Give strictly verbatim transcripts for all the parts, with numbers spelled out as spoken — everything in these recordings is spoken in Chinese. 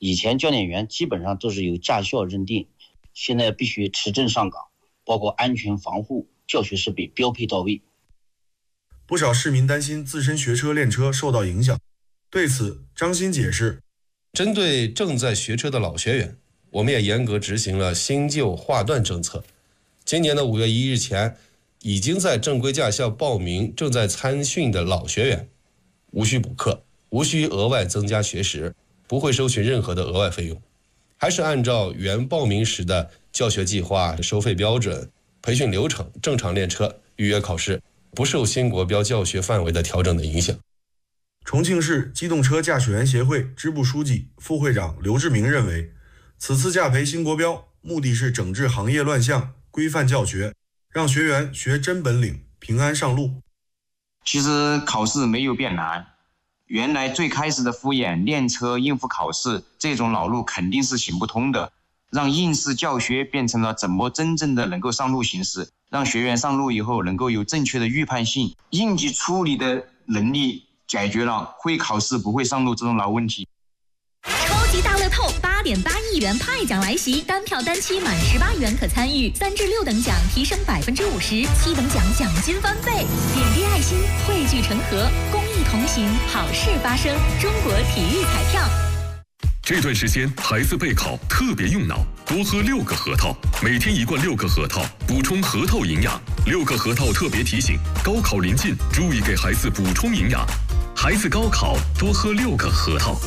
以前教练员基本上都是由驾校认定，现在必须持证上岗，包括安全防护、教学设备标配到位。 不少市民担心自身学车练车受到影响，对此张鑫解释， 针对正在学车的老学员，我们也严格执行了新旧划段政策。今年的五月一日前，已经在正规驾校报名正在参训的老学员，无需补课，无需额外增加学时，不会收取任何的额外费用，还是按照原报名时的教学计划、收费标准、培训流程正常练车、预约考试，不受新国标教学范围的调整的影响。 重庆市机动车驾驶员协会支部书记、副会长刘志明认为，此次驾培新国标目的是整治行业乱象，规范教学，让学员学真本领，平安上路。 其实考试没有变难，原来最开始的敷衍练车应付考试这种老路肯定是行不通的，让应试教学变成了怎么真正的能够上路行驶，让学员上路以后能够有正确的预判性、应急处理的能力，解决了会考试不会上路这种老问题。 超级大乐透八点八亿元派奖来袭，单票单期满十八元可参与，三至六等奖提升百分之五十，七等奖奖金翻倍。点滴爱心，汇聚成河，公益同行，好事发生。中国体育彩票。 这段时间孩子备考特别用脑，多喝六个核桃，每天一罐六个核桃，补充核桃营养。六个核桃特别提醒：高考临近，注意给孩子补充营养。孩子高考多喝六个核桃。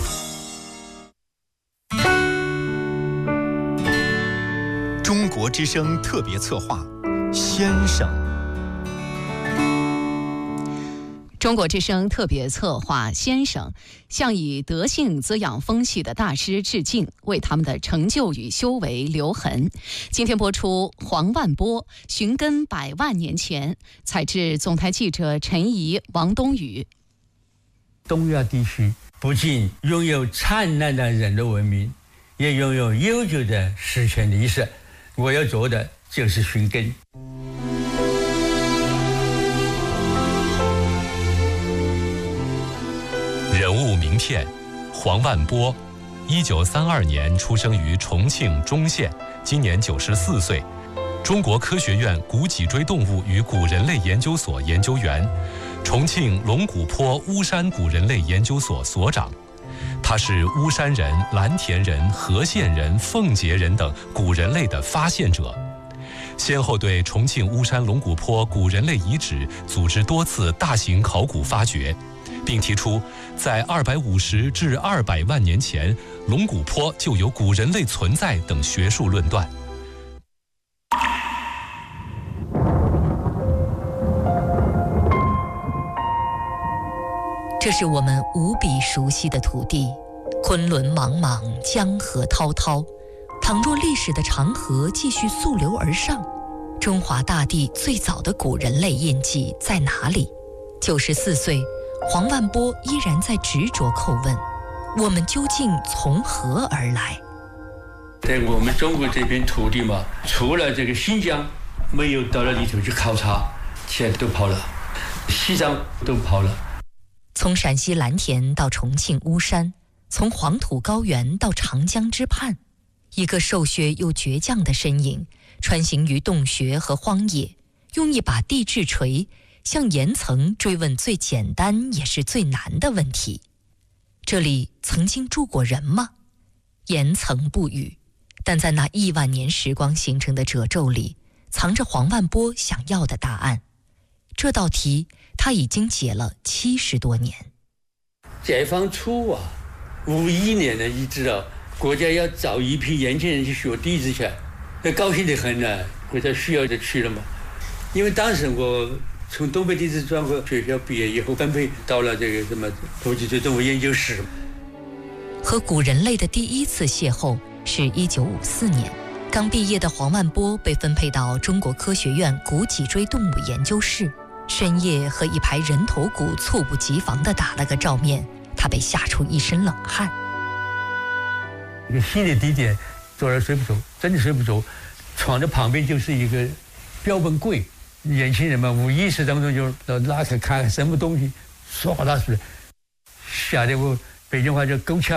中国之声特别策划，先生。 中国之声特别策划先生向以德性滋养风气的大师致敬，为他们的成就与修为留痕。今天播出黄万波寻根百万年前，采制总台记者陈怡、王东宇。 东亚地区不仅拥有灿烂的人类文明，也拥有悠久的史前历史。我要做的就是寻根。 人物名片：黄万波，一九三二年出生于重庆忠县，今年九十四岁，中国科学院古脊椎动物与古人类研究所研究员，重庆龙骨坡巫山古人类研究所所长。他是巫山人、蓝田人、和县人、奉节人等古人类的发现者，先后对重庆巫山龙骨坡古人类遗址组织多次大型考古发掘，并提出在二百五十至二百万年前，龙骨坡就有古人类存在等学术论断。 这是我们无比熟悉的土地，昆仑茫茫，江河滔滔。倘若历史的长河继续溯流而上，中华大地最早的古人类印记在哪里？九十四岁，黄万波依然在执着叩问：我们究竟从何而来？ 在我们中国这片土地嘛，除了这个新疆没有到了里头去考察，其他都跑了，西藏都跑了。 从陕西蓝田到重庆巫山，从黄土高原到长江之畔，一个瘦削又倔强的身影穿行于洞穴和荒野，用一把地质锤向岩层追问最简单也是最难的问题：这里曾经住过人吗？岩层不语，但在那亿万年时光形成的褶皱里，藏着黄万波想要的答案。这道题他已经解了七十多年。 解放初啊，五一年呢，你知道国家要找一批年轻人去学地质去，那高兴得很呢，国家需要就去了嘛。因为当时我从东北地质专科学校毕业以后，分配到了这个什么古脊椎动物研究室。 和古人类的第一次邂逅是一九五四年，刚毕业的黄万波被分配到中国科学院古脊椎动物研究室。深夜和一排人头骨猝不及防地打了个照面，他被吓出一身冷汗。 一个新的地点，坐着睡不着，真的睡不着。床的旁边就是一个标本柜，年轻人嘛，无意识当中就拉开看什么东西，唰拉出来，吓得我北京话叫够呛。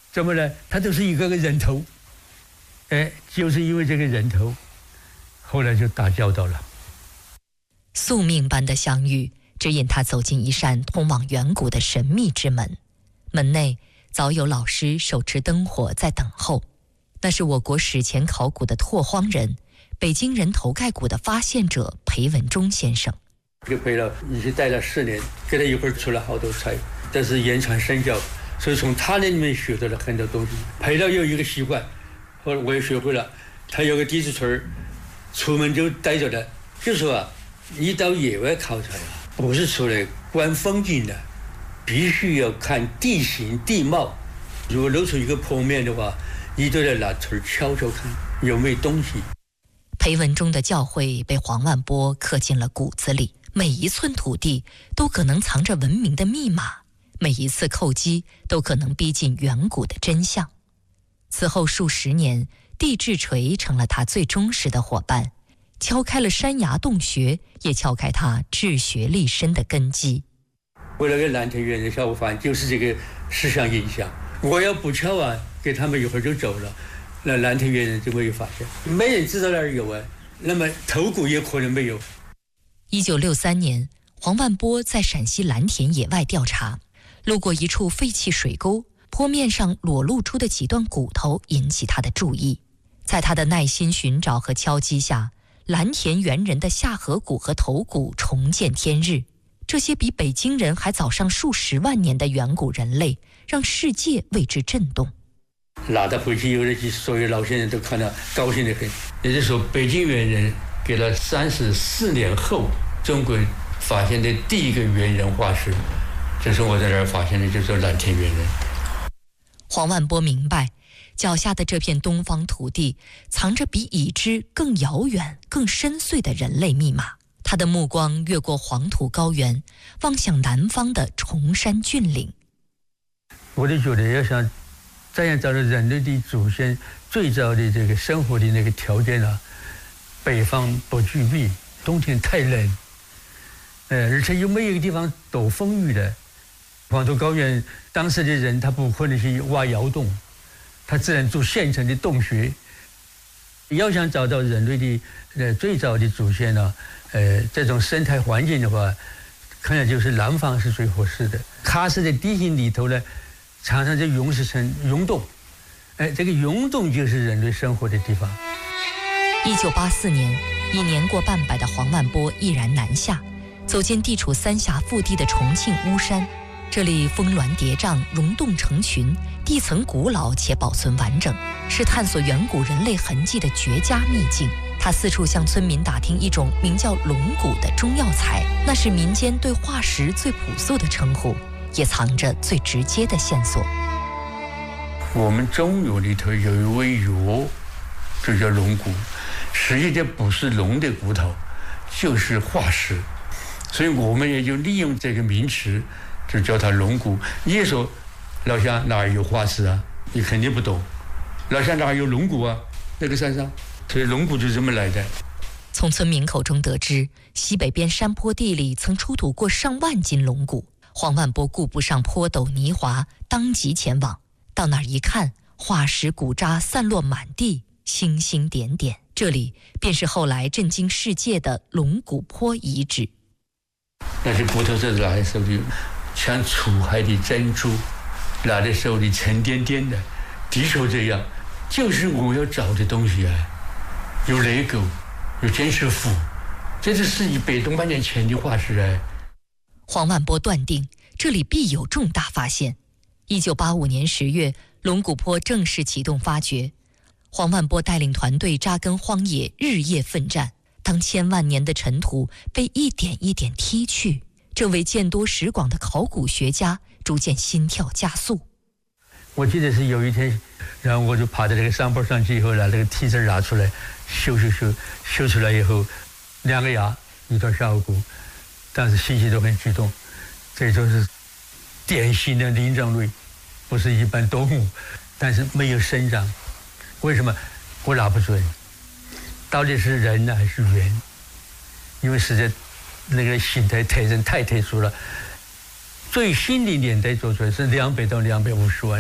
怎么呢？它都是一个个人头，哎，就是因为这个人头，后来就打交道了。 宿命般的相遇，指引他走进一扇通往远古的神秘之门。门内早有老师手持灯火在等候，那是我国史前考古的拓荒人，北京人头盖骨的发现者裴文中先生。 就陪了，一起待了四年，给他一会儿出了好多菜，但是言传身教，所以从他那里面学到了很多东西。陪了有一个习惯，后来我也学会了，他有个地质村，出门就带着的，就说啊，你到野外考察啊，不是出来观风景的，必须要看地形地貌。如果露出一个坡面的话，你都得拿腿敲敲看有没有东西。 裴文中的教诲被黄万波刻进了骨子里，每一寸土地都可能藏着文明的密码，每一次叩击都可能逼近远古的真相。此后数十年，地质锤成了他最忠实的伙伴，敲开了山崖洞穴，也敲开他治学立身的根基。 为了给蓝田园的小伙伴就是这个思想影响，我要不敲啊，给他们一会儿就走了，那蓝田园人就没有发现，没人知道那儿有啊，那么头骨也可能没有。 一九六三年，黄万波在陕西蓝田野外调查，路过一处废弃水沟，坡面上裸露出的几段骨头引起他的注意。在他的耐心寻找和敲击下，蓝田猿人的下颌骨和头骨重见天日。这些比北京人还早上数十万年的远古人类，让世界为之震动。 拿到回去以后，所有老先生都看到高兴得很。也就是说，北京猿人给了三十四年后，中国发现的第一个猿人化石，这是我在这儿发现的，就是蓝田猿人。 黄万波明白，脚下的这片东方土地藏着比已知更遥远、更深邃的人类密码。他的目光越过黄土高原，望向南方的崇山峻岭。 我就觉得要想这样找到人类的祖先最早的这个生活的那个条件啊，北方不具备，冬天太冷，呃，而且又没有一个地方躲风雨的。黄土高原当时的人他不可能去挖窑洞，他只能做现成的洞穴。要想找到人类的呃最早的祖先呢、啊，呃，这种生态环境的话，看来就是南方是最合适的。喀斯的地形里头呢，常常就涌石成溶洞，哎，这个溶洞就是人类生活的地方。 一九八四年，已年过半百的黄万波毅然南下，走进地处三峡腹地的重庆巫山。这里峰峦叠嶂，溶洞成群，地层古老且保存完整，是探索远古人类痕迹的绝佳秘境。他四处向村民打听一种名叫龙骨的中药材，那是民间对化石最朴素的称呼，也藏着最直接的线索。 我们中药里头有一味药，就叫龙骨，实际上不是龙的骨头，就是化石，所以我们也就利用这个名词，就叫它龙骨。你也说老乡哪儿有化石啊？你肯定不懂。老乡哪儿有龙骨啊？那个山上。所以龙骨就是这么来的。 从村民口中得知，西北边山坡地里曾出土过上万斤龙骨。黄万波顾不上坡陡泥滑，当即前往。到那儿一看，化石骨渣散落满地，星星点点。这里便是后来震惊世界的龙骨坡遗址。 那些骨头是拿在手里，像楚海的珍珠，拿在手里沉甸甸的，的确这样，就是我要找的东西啊。有雷狗，有坚石斧，这是一百多万年前的化石哎。 黄万波断定这里必有重大发现。一九八五年十月，龙骨坡正式启动发掘。黄万波带领团队扎根荒野，日夜奋战。当千万年的尘土被一点一点踢去，这位见多识广的考古学家逐渐心跳加速。 我记得是有一天，然后我就爬到这个山坡上去以后，拿这个梯子拿出来，修修修，修出来以后，两个牙，一段下颌骨，但是信息都很激动，这就是典型的灵长类，不是一般动物，但是没有生长。为什么？我拿不准，到底是人呢还是猿？因为实在那个形态特征太特殊了。最新的年代做出来是两百到两百五十万年，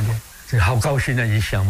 这好高兴的一想嘛。